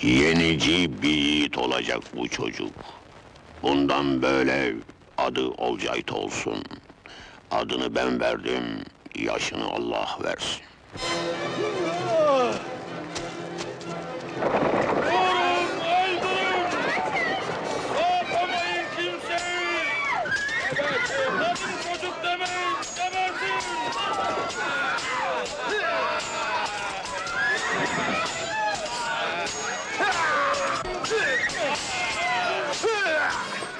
Yenici bir yiğit olacak bu çocuk. Bundan böyle adı Olcayt olsun. Adını ben verdim, yaşını Allah versin.